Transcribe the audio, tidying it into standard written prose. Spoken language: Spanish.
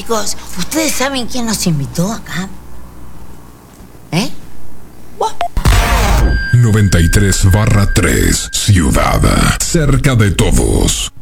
chicos, ¿ustedes saben quién nos invitó acá? 93/3 Ciudad, cerca de todos.